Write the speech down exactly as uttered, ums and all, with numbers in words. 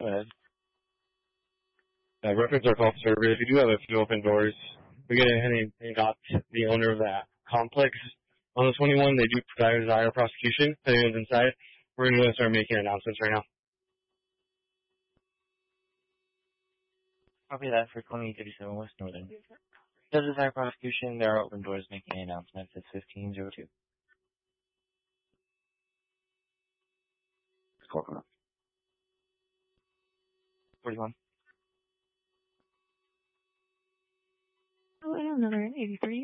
Go ahead. Uh, reference our call server. If you do have a few open doors, we get ahead and, and got the owner of that complex on the twenty-one. They do desire prosecution. If anyone's inside, we're going to start making announcements right now. Copy that for twenty thirty-seven West Northern. Does desire prosecution, there are open doors making announcements. It's fifteen oh two. forty-one. Oh, I don't know, they're in eighty-three.